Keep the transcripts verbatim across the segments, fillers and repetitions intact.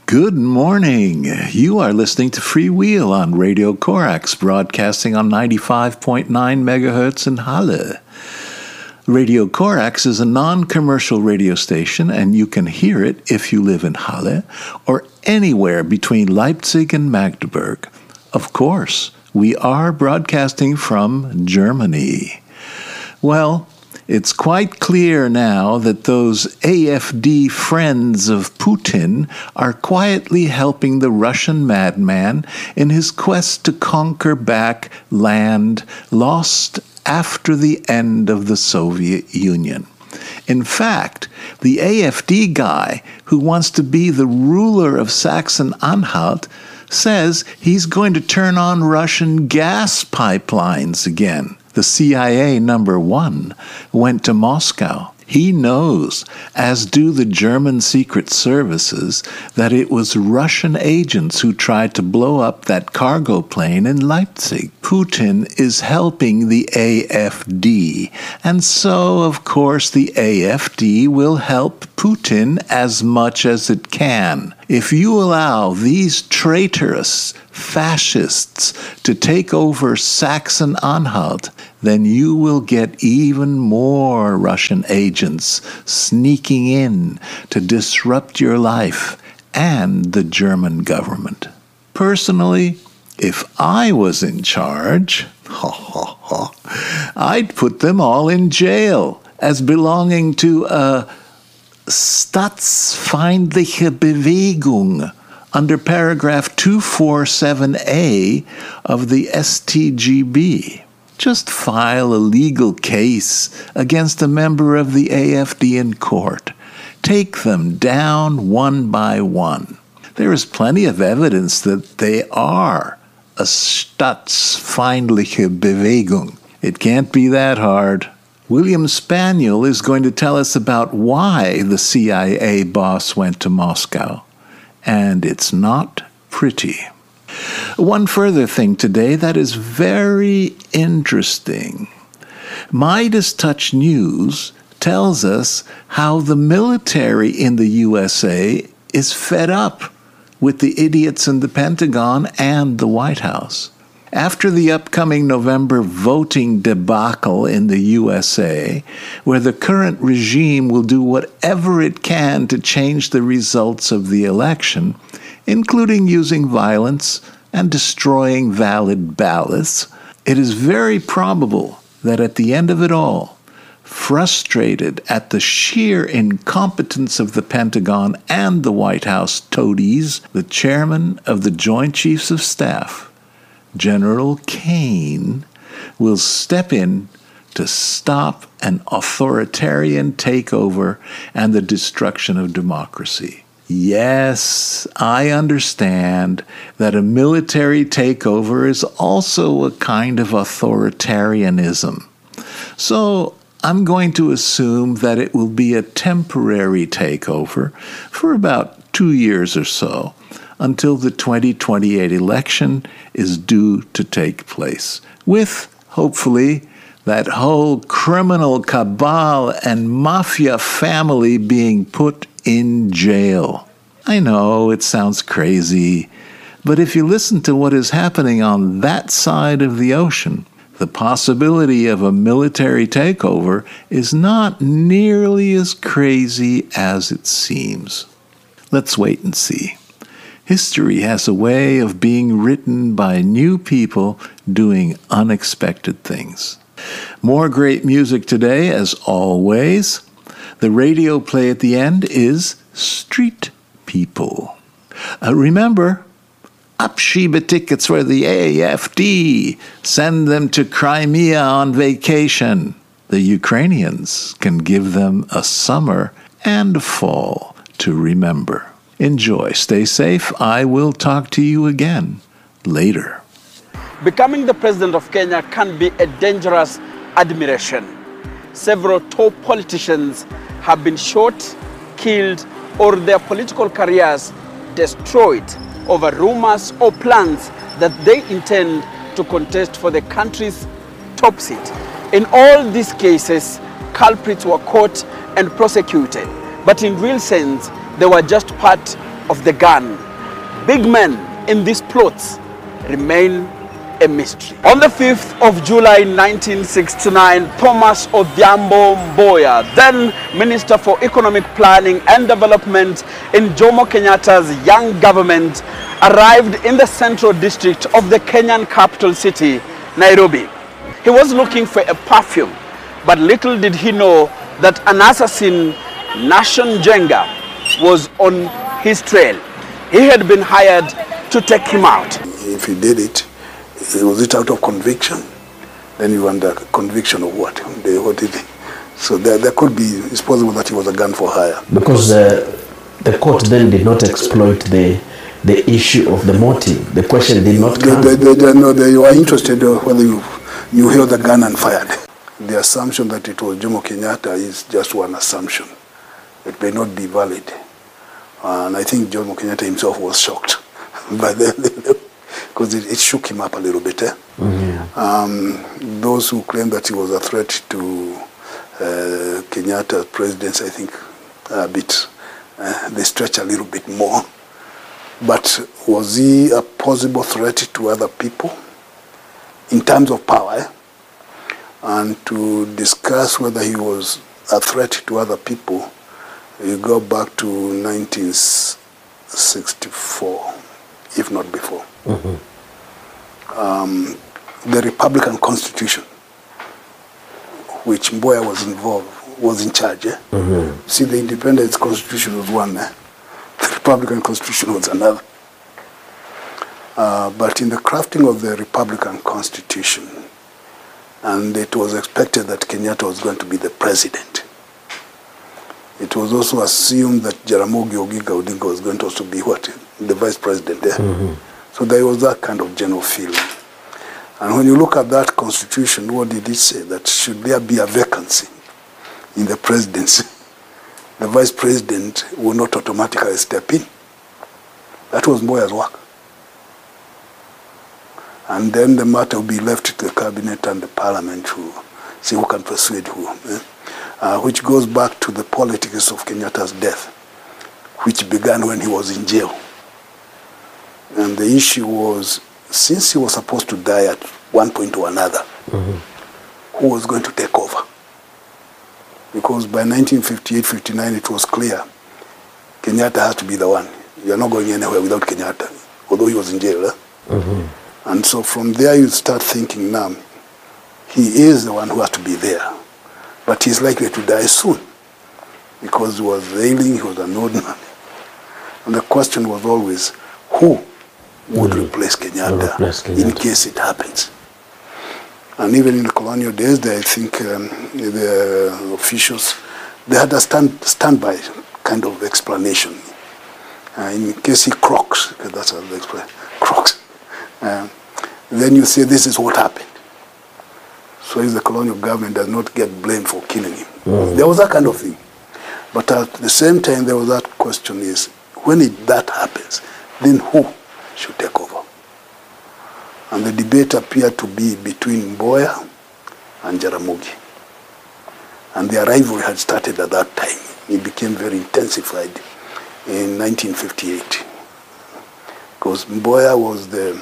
Good morning. You are listening to Freewheel on Radio Corax, broadcasting on ninety-five point nine megahertz in Halle. Radio Corax is a non-commercial radio station, and you can hear it if you live in Halle or anywhere between Leipzig and Magdeburg. Of course, we are broadcasting from Germany. Well, it's quite clear now that those A F D friends of Putin are quietly helping the Russian madman in his quest to conquer back land lost after the end of the Soviet Union. In fact, the A F D guy who wants to be the ruler of Saxony-Anhalt says he's going to turn on Russian gas pipelines again. The C I A number one went to Moscow. He knows, as do the German secret services, that it was Russian agents who tried to blow up that cargo plane in Leipzig. Putin is helping the A F D, and so, of course, the A F D will help Putin as much as it can. If you allow these traitorous fascists to take over Saxony-Anhalt, then you will get even more Russian agents sneaking in to disrupt your life and the German government. Personally, if I was in charge, ha, ha, ha, I'd put them all in jail as belonging to a Staatsfeindliche Bewegung under paragraph two forty-seven A of the S T G B. Just file a legal case against a member of the A F D in court. Take them down one by one. There is plenty of evidence that they are a Staatsfeindliche Bewegung. It can't be that hard. William Spaniel is going to tell us about why the C I A boss went to Moscow. And it's not pretty. One further thing today that is very interesting. Midas Touch News tells us how the military in the U S A is fed up with the idiots in the Pentagon and the White House. After the upcoming November voting debacle in the U S A, where the current regime will do whatever it can to change the results of the election, including using violence and destroying valid ballots, it is very probable that at the end of it all, frustrated at the sheer incompetence of the Pentagon and the White House toadies, the chairman of the Joint Chiefs of Staff, General Kane, will step in to stop an authoritarian takeover and the destruction of democracy. Yes, I understand that a military takeover is also a kind of authoritarianism. So I'm going to assume that it will be a temporary takeover for about two years or so, until the twenty twenty-eight election is due to take place, with, hopefully, that whole criminal cabal and mafia family being put in jail. I know it sounds crazy, but if you listen to what is happening on that side of the ocean, the possibility of a military takeover is not nearly as crazy as it seems. Let's wait and see. History has a way of being written by new people doing unexpected things. More great music today, as always. The radio play at the end is Street People. Uh, remember, Abschiebe tickets for the A F D. Send them to Crimea on vacation. The Ukrainians can give them a summer and a fall to remember. Enjoy. Stay safe. I will talk to you again later. Becoming the president of Kenya can be a dangerous admiration. Several top politicians have been shot, killed, or their political careers destroyed over rumors or plans that they intend to contest for the country's top seat. In all these cases, culprits were caught and prosecuted, but in real sense, they were just part of the gun. Big men in these plots remain a mystery. On the fifth of July nineteen sixty-nine, Thomas Odhiambo Mboya, then Minister for Economic Planning and Development in Jomo Kenyatta's young government, arrived in the central district of the Kenyan capital city, Nairobi. He was looking for a perfume, but little did he know that an assassin, Nation Jenga, was on his trail. He had been hired to take him out. If he did it, was it out of conviction? Then you wonder, conviction of what? What did he? So there, there could be, it's possible that he was a gun for hire. Because uh, the court then did not exploit the the issue of the motive. The question did not come. They, they, they, no, they were interested whether you, you held the gun and fired. The assumption that it was Jomo Kenyatta is just one assumption. It may not be valid. And I think Jomo Kenyatta himself was shocked by the because it, it shook him up a little bit. Eh? Mm-hmm. um, those who claim that he was a threat to uh, Kenyatta's presidency, I think a bit, uh, they stretch a little bit more. But was he a possible threat to other people in terms of power? Eh? And to discuss whether he was a threat to other people, you go back to nineteen sixty-four, if not before. Mm-hmm. um, the Republican Constitution, which Mboya was involved, was in charge. Eh? Mm-hmm. See, the Independence Constitution was one, eh? The Republican Constitution was another. Uh, but in the crafting of the Republican Constitution, and it was expected that Kenyatta was going to be the president. It was also assumed that Jaramogi Oginga Odinga was going to also be what? The vice president there. Mm-hmm. So there was that kind of general feeling. And when you look at that constitution, what did it say? That should there be a vacancy in the presidency, the vice president will not automatically step in. That was Mboya's work. And then the matter will be left to the cabinet and the parliament to see who can persuade who. Eh? Uh, which goes back to the politics of Kenyatta's death, which began when he was in jail. And the issue was, since he was supposed to die at one point or another, mm-hmm. who was going to take over? Because by nineteen fifty-eight fifty-nine it was clear Kenyatta has to be the one. You're not going anywhere without Kenyatta, although he was in jail. Eh? Mm-hmm. And so from there you start thinking, now, he is the one who has to be there. But he's likely to die soon because he was ailing, he was an old man. And the question was always, who would mm. replace, Kenyatta replace Kenyatta in case it happens? And even in the colonial days, they, I think um, the officials, they had a stand, standby kind of explanation. Uh, in case he croaks, because that's how they explain, croaks. Uh, then you say, this is what happened. So if the colonial government does not get blamed for killing him. Mm. There was that kind of thing. But at the same time, there was that question is, when it, that happens, then who should take over? And the debate appeared to be between Mboya and Jaramogi. And their rivalry had started at that time. It became very intensified in nineteen fifty-eight. Because Mboya was the,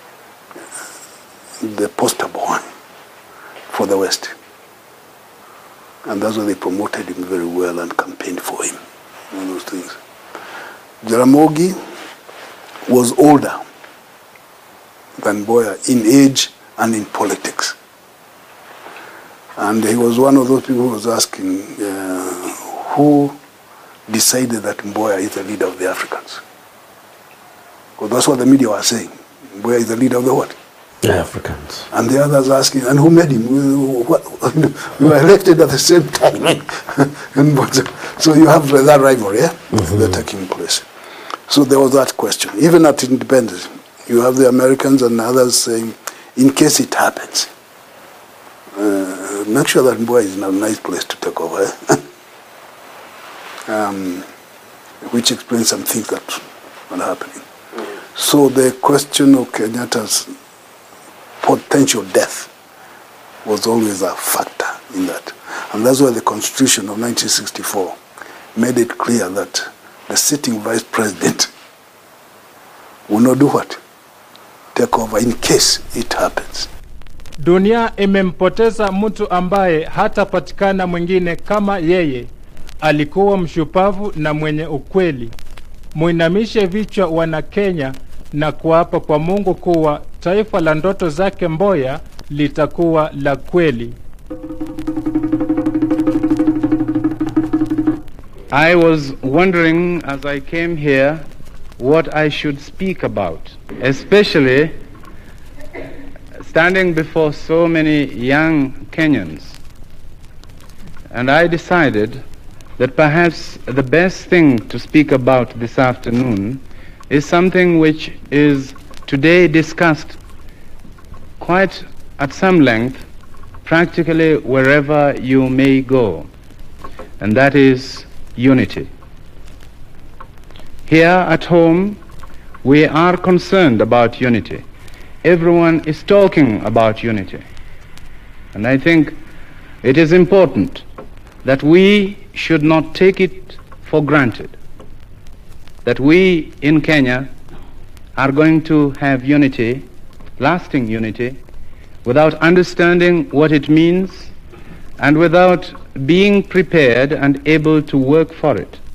the poster boy for the West. And that's why they promoted him very well and campaigned for him, all those things. Jaramogi was older than Mboya in age and in politics. And he was one of those people who was asking, uh, who decided that Mboya is the leader of the Africans? Because that's what the media was saying. Mboya is the leader of the what? The Africans. And the others asking, and who made him? We were elected at the same time. And so you have that rivalry, yeah? Mm-hmm. That taking place. So there was that question. Even at independence, you have the Americans and others saying, in case it happens, uh, make sure that Mboya is in a nice place to take over. Eh? um, which explains some things that are happening. So the question of Kenyatta's potential death was always a factor in that. And that's why the Constitution of nineteen sixty-four made it clear that the sitting vice president will not do what? Take over in case it happens. Dunia imempoteza mtu ambaye hatapatikana mwingine kama yeye. Alikuwa mshupavu na mwenye ukweli. Muinamishe vichwa wana Kenya na kuapa kwa Mungu kuwa taifa la ndoto zake Mboya litakuwa la kweli. I was wondering as I came here what I should speak about, especially standing before so many young Kenyans. And I decided that perhaps the best thing to speak about this afternoon is something which is today discussed quite at some length, practically wherever you may go, and that is unity. Here at home, we are concerned about unity. Everyone is talking about unity. And I think it is important that we should not take it for granted that we in Kenya are going to have unity, lasting unity, without understanding what it means and without being prepared and able to work for it.